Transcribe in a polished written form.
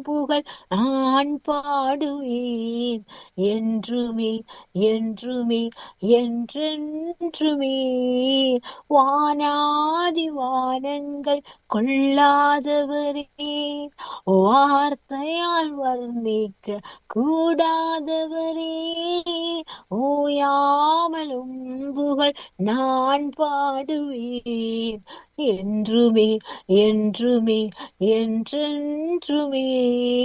புகழ் நான் பாடுவேன் என்றுமே என்றுமே என்றென்றுமே. வானாதி வானங்கள் கொள்ளாதவரே, வார்த்தையால் வர்ணிக்க கூடாதவரே, ஓயாமலும் புகழ் நான் பாடுவேன் என்றுமே என்றுமே என்றென்றுமே.